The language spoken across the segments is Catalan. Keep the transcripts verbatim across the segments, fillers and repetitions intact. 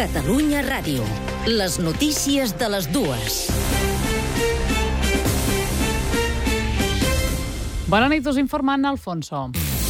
Catalunya Ràdio. Les notícies de les dues. Bona nit, us informen Alfonso.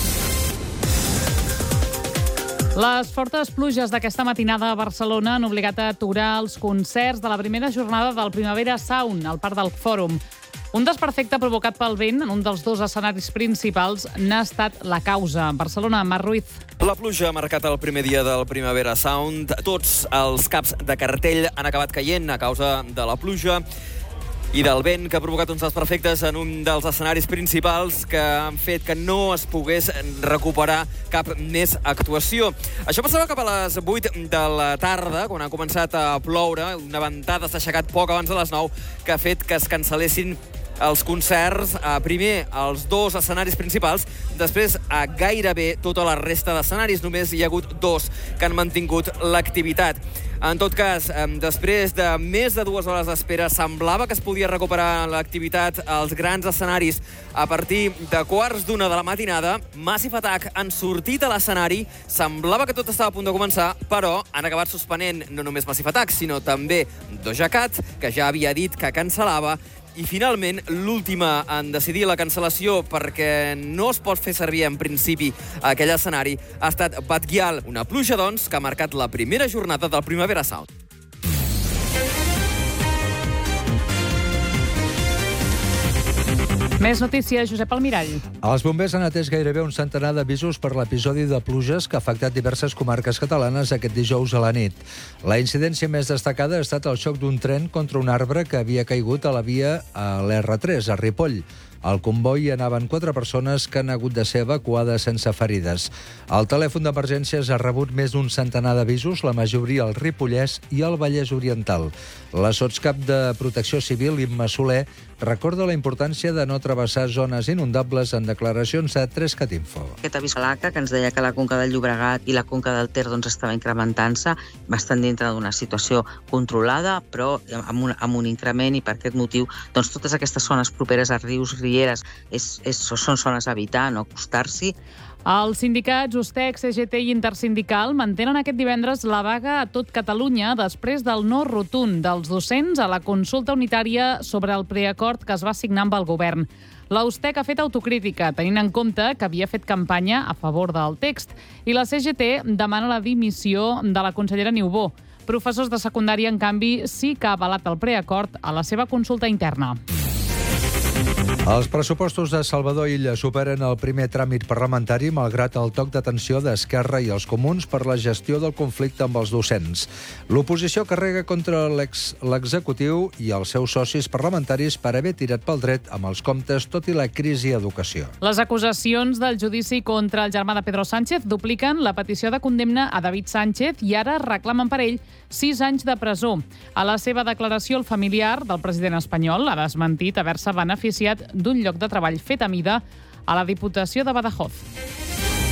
Les fortes pluges d'aquesta matinada a Barcelona han obligat a aturar els concerts de la primera jornada del Primavera Sound al Parc del Fòrum. Un desperfecte provocat pel vent en un dels dos escenaris principals n'ha estat la causa. Barcelona, Mar Ruiz. La pluja ha marcat el primer dia del Primavera Sound. Tots els caps de cartell han acabat caient a causa de la pluja i del vent, que ha provocat uns desperfectes en un dels escenaris principals que han fet que no es pogués recuperar cap més actuació. Això passava cap a les vuit de la tarda, quan ha començat a ploure. Una ventada s'ha aixecat poc abans de les nou, que ha fet que es cancel·lessin els concerts, eh, primer als dos escenaris principals, després a gairebé tota la resta d'escenaris. Només hi ha hagut dos que han mantingut l'activitat. En tot cas, eh, després de més de dues hores d'espera, semblava que es podia recuperar l'activitat als grans escenaris a partir de quarts d'una de la matinada. Massive Attack han sortit a l'escenari, semblava que tot estava a punt de començar, però han acabat suspenent no només Massive Attack, sinó també Doja Cat, que ja havia dit que cancel·lava. I finalment, l'última en decidir la cancel·lació, perquè no es pot fer servir en principi aquell escenari, ha estat Bad Gyal. Una pluja, doncs, que ha marcat la primera jornada del Primavera Sound. Més notícies, Josep Almirall. Els bombers han atès gairebé un centenar d'avisos per l'episodi de pluges que ha afectat diverses comarques catalanes aquest dijous a la nit. La incidència més destacada ha estat el xoc d'un tren contra un arbre que havia caigut a la via a l'erre tres, a Ripoll. Al comboi hi anaven quatre persones que han hagut de ser evacuades sense ferides. El telèfon d'emergències ha rebut més d'un centenar d'avisos, la majoria al Ripollès i al Vallès Oriental. La sotscap de Protecció Civil, Imma Soler, recorda la importància de no travessar zones inundables en declaracions a tres cat info. Aquest avís a l'A C A, que ens deia que la Conca del Llobregat i la Conca del Ter doncs, estava incrementant-se, bastant dintre d'una situació controlada, però amb un, amb un increment, i per aquest motiu doncs, totes aquestes zones properes a rius, rieres, és, és, són zones a evitar, no acostar-s'hi. Els sindicats Ustec, C G T i Intersindical mantenen aquest divendres la vaga a tot Catalunya després del no rotund dels docents a la consulta unitària sobre el preacord que es va signar amb el govern. La Ustec ha fet autocrítica, tenint en compte que havia fet campanya a favor del text, i la C G T demana la dimissió de la consellera Niubó. Professors de secundària, en canvi, sí que ha avalat el preacord a la seva consulta interna. Els pressupostos de Salvador Illa superen el primer tràmit parlamentari malgrat el toc d'atenció d'Esquerra i els Comuns per la gestió del conflicte amb els docents. L'oposició carrega contra l'ex, l'executiu i els seus socis parlamentaris per haver tirat pel dret amb els comptes, tot i la crisi a educació. Les acusacions del judici contra el germà de Pedro Sánchez dupliquen la petició de condemna a David Sánchez i ara reclamen per ell sis anys de presó. A la seva declaració, el familiar del president espanyol ha desmentit haver-se beneficiat d'un lloc de treball fet a mida a la Diputació de Badajoz.